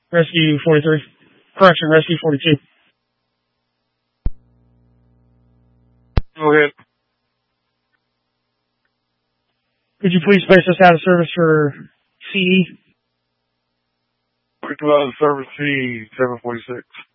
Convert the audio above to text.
Rescue 43. Correction, Rescue 42. Go ahead. Could you please place us out of service for CE? We're out of service C 746.